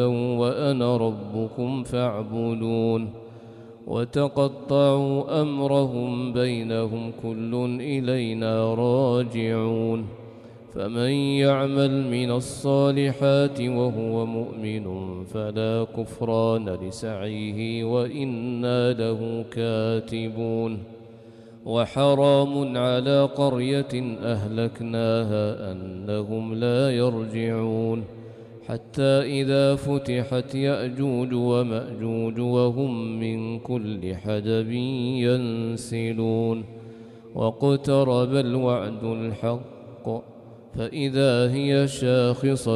وأنا ربكم فاعبدون وتقطعوا أمرهم بينهم كل إلينا راجعون فمن يعمل من الصالحات وهو مؤمن فلا كفران لسعيه وإنا له كاتبون وحرام على قرية أهلكناها أنهم لا يرجعون حتى إذا فتحت يأجوج ومأجوج وهم من كل حدب ينسلون واقترب الوعد الحق فإذا هي شاخصة